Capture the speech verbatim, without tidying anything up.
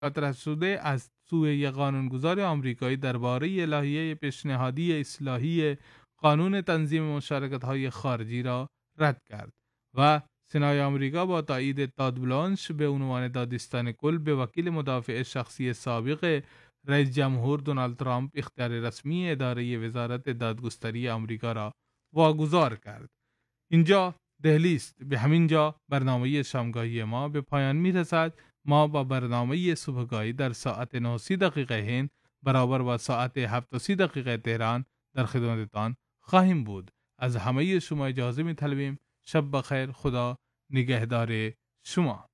مطرح شده از سوی قانونگذار آمریکایی درباره لایحه پیشنهادی اصلاحی قانون تنظیم مشارکت‌های خارجی را رد کرد و سنای آمریکا با تایید تاد بلانش به عنوان دادستان کل به وکیل مدافع شخصی سابق رئیس جمهور دونالد ترامپ اختیار رسمی اداره وزارت دادگستری آمریکا را واگذار کرد. اینجا دهلی است. به همین جا برنامه شامگاهی ما به پایان می رسد. ما با برنامه صبحگاهی در ساعت نه و سی دقیقه هند برابر با ساعت هفت و سی دقیقه تهران در خدمتتان خواهیم بود. از همه شما اجازه می طلبیم. شب بخیر. خدا نگهدار شما.